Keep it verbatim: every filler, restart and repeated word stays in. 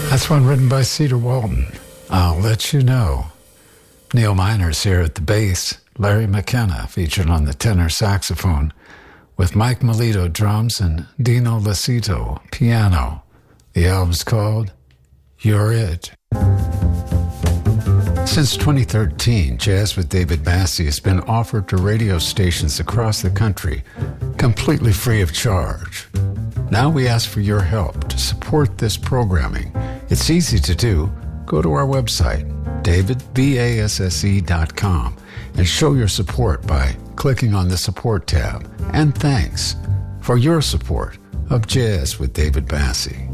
That's one written by Cedar Walton. I'll Let You Know. Neil Minor's here at the bass. Larry McKenna featured on the tenor saxophone, with Mike Melito drums and Dino Lacito piano. The album's called You're It. Since twenty thirteen, Jazz with David Bassi has been offered to radio stations across the country, completely free of charge. Now we ask for your help to support this programming. It's easy to do. Go to our website, david basse dot com, and show your support by clicking on the support tab. And thanks for your support of Jazz with David Bassi.